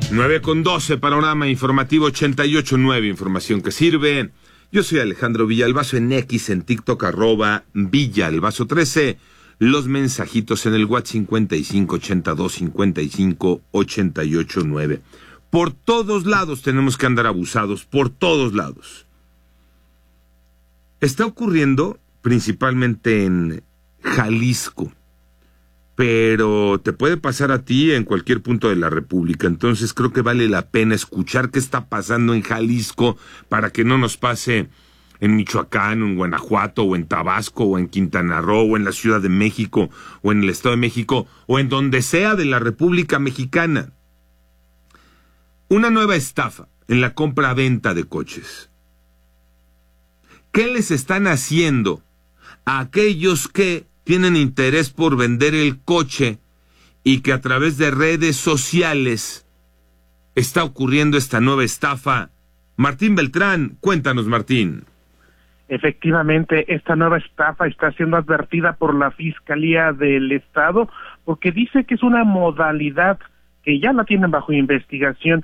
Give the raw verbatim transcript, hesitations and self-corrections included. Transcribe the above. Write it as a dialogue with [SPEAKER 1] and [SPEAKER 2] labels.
[SPEAKER 1] nueve con doce, panorama informativo ochenta y ocho punto nueve, información que sirve. Yo soy Alejandro Villalbazo, en X, en TikTok, arroba Villalbazo trece. Los mensajitos en el WhatsApp cincuenta y cinco ochenta y dos cincuenta y cinco ochenta y ocho nueve. Por todos lados tenemos que andar abusados, por todos lados. Está ocurriendo principalmente en Jalisco, pero te puede pasar a ti en cualquier punto de la República. Entonces creo que vale la pena escuchar qué está pasando en Jalisco para que no nos pase en Michoacán, o en Guanajuato, o en Tabasco, o en Quintana Roo, o en la Ciudad de México, o en el Estado de México, o en donde sea de la República Mexicana. Una nueva estafa en la compra-venta de coches. ¿Qué les están haciendo a aquellos que tienen interés por vender el coche y que a través de redes sociales está ocurriendo esta nueva estafa? Martín Beltrán, cuéntanos, Martín.
[SPEAKER 2] Efectivamente, esta nueva estafa está siendo advertida por la Fiscalía del Estado porque dice que es una modalidad que ya la tienen bajo investigación